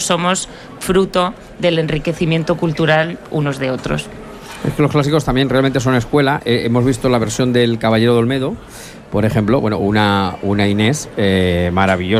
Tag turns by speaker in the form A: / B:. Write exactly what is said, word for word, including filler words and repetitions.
A: somos fruto del enriquecimiento cultural unos de otros.
B: Es que los clásicos también realmente son escuela. Eh, hemos visto la versión del Caballero de Olmedo, por ejemplo, bueno, una, una Inés eh, maravillosa.